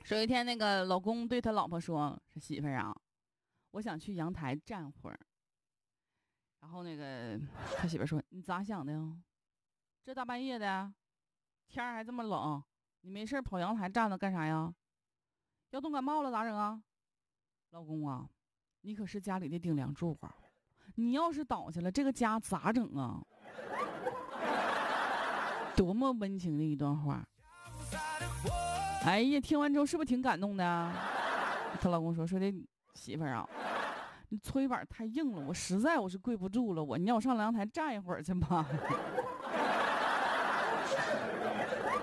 说有一天那个老公对他老婆说：“是媳妇儿啊，我想去阳台站会儿。”然后那个他媳妇儿说：“你咋想的呀？这大半夜的，天儿还这么冷，你没事跑阳台站着干啥呀？要冻感冒了咋整啊？”老公啊，你可是家里的顶梁柱啊，你要是倒下了，这个家咋整啊？多么温情的一段话。哎呀，听完之后是不是挺感动的啊？她老公说的媳妇儿啊，你搓衣板太硬了，我实在是跪不住了，你让我上阳台站一会儿去吧。